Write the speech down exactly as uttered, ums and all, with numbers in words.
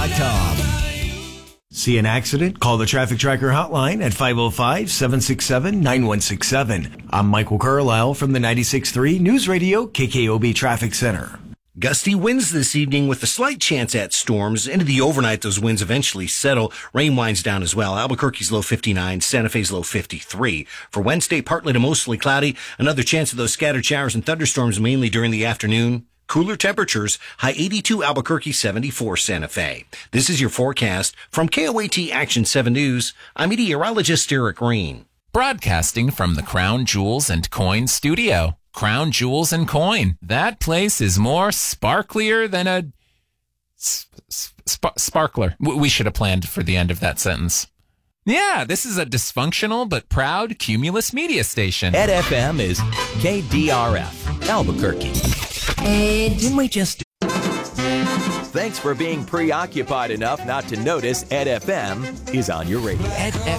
dot com. See an accident? Call the Traffic Tracker hotline at five oh five, seven six seven, nine one six seven. I'm Michael Carlisle from the ninety-six point three News Radio K K O B Traffic Center. Gusty winds this evening with a slight chance at storms. Into the overnight, those winds eventually settle. Rain winds down as well. Albuquerque's low fifty-nine, Santa Fe's low fifty-three. For Wednesday, partly to mostly cloudy. Another chance of those scattered showers and thunderstorms mainly during the afternoon. Cooler temperatures, high eighty-two Albuquerque, seventy-four Santa Fe. This is your forecast from K O A T Action seven News. I'm meteorologist Eric Green. Broadcasting from the Crown Jewels and Coin studio. Crown Jewels and Coin. That place is more sparklier than a sp- sp- sparkler. We should have planned for the end of that sentence. Yeah, this is a dysfunctional but proud Cumulus media station. Ed F M is K D R F, Albuquerque. Ed. Didn't we just... Thanks for being preoccupied enough not to notice Ed F M is on your radio. Ed